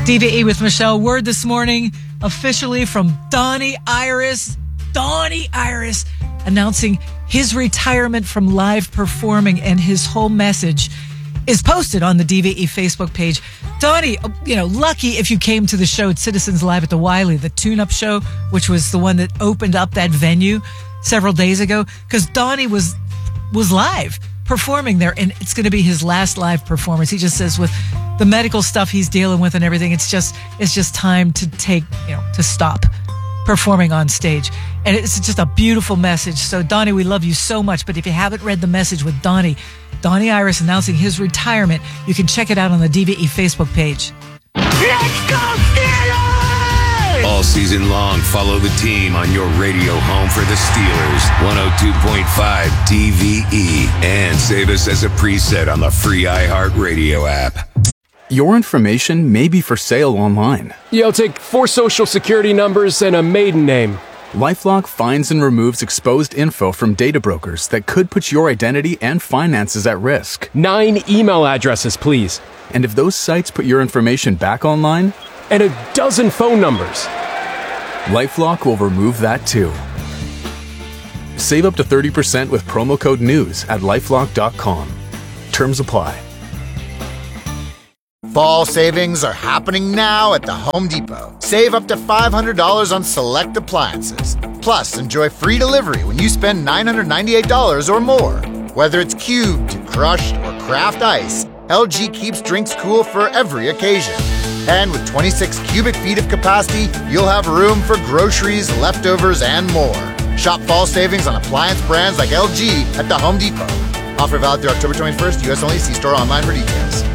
DVE with Michelle. Word this morning officially from Donnie Iris. Donnie Iris announcing his retirement from live performing, and his whole message is posted on the DVE Facebook page. Donnie, lucky if you came to the show at Citizens Live at the Wiley, the tune-up show, which was the one that opened up that venue several days ago, because Donnie was live performing there, and it's going to be his last live performance. He just says with the medical stuff he's dealing with and everything, it's just time to to stop performing on stage. And it's just a beautiful message. So Donnie, we love you so much. But if you haven't read the message with Donnie Iris announcing his retirement, you can check it out on the DVE Facebook page. Let's go Steelers! All season long, follow the team on your radio home for the Steelers. 102.5 DVE. And save us as a preset on the free iHeartRadio app. Your information may be for sale online. I'll take 4 social security numbers and a maiden name. LifeLock finds and removes exposed info from data brokers that could put your identity and finances at risk. 9 email addresses, please. And if those sites put your information back online? And a dozen phone numbers. LifeLock will remove that too. Save up to 30% with promo code NEWS at LifeLock.com. Terms apply. Fall savings are happening now at the Home Depot. Save up to $500 on select appliances. Plus, enjoy free delivery when you spend $998 or more. Whether it's cubed, crushed, or craft ice, LG keeps drinks cool for every occasion. And with 26 cubic feet of capacity, you'll have room for groceries, leftovers, and more. Shop fall savings on appliance brands like LG at the Home Depot. Offer valid through October 21st. U.S. only. See store online for details.